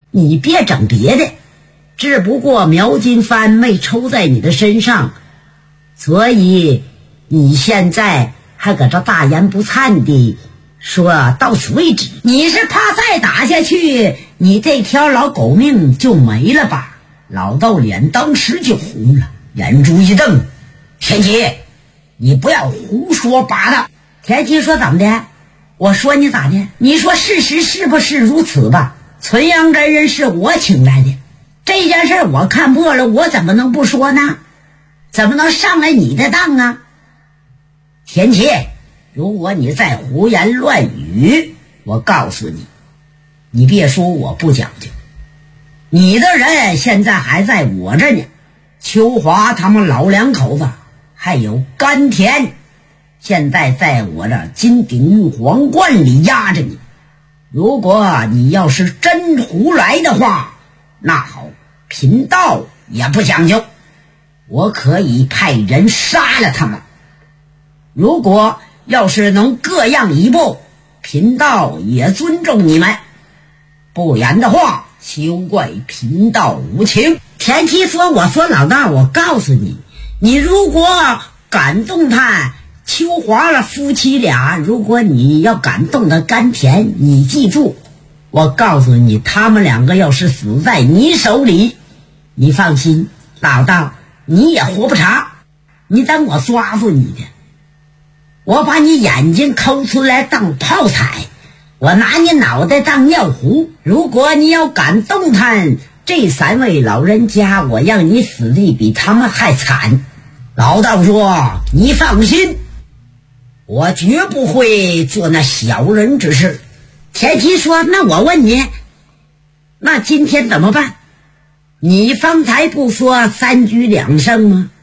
你别整别的，只不过苗金帆没抽在你的身上，所以你现在还搁这大言不惭的说到此为止。你是怕再打下去你这条老狗命就没了吧？老道脸当时就红了，眼珠一瞪，田七，你不要胡说八道。田七说怎么的？我说你咋的？你说事实是不是如此吧？存阳真人是我请来的，这件事我看破了，我怎么能不说呢？怎么能上来你的当啊？田七，如果你再胡言乱语，我告诉你，你别说我不讲究，你的人现在还在我这呢，秋华他们老两口子还有甘田现在在我这金鼎玉皇冠里压着你，如果你要是真胡来的话，那好，贫道也不讲究，我可以派人杀了他们。如果要是能各让一步，贫道也尊重你们，不然的话休怪贫道无情。田七说，我说老大，我告诉你，你如果感动他秋华了夫妻俩，如果你要感动他甘甜，你记住，我告诉你，他们两个要是死在你手里，你放心，老大你也活不长，你等我抓住你的，我把你眼睛抠出来当泡彩，我拿你脑袋当尿壶。如果你要感动他这三位老人家，我让你死的比他们还惨。老道说，你放心，我绝不会做那小人之事。田七说，那我问你，那今天怎么办？你方才不说三局两胜吗？